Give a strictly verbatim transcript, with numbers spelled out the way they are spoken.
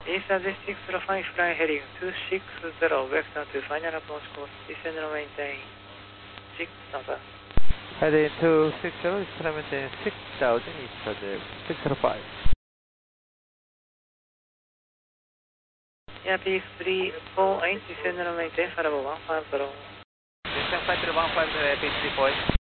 East Adjusting to the fine flying heading two six zero, vector to final approach course, descend and maintain six thousand. Heading two six zero, descend and maintain six thousand, East Adjust six zero five. Yeah, P three four eight, descend and maintain Farabo one five zero. Descend five zero one five zero, P three four eight.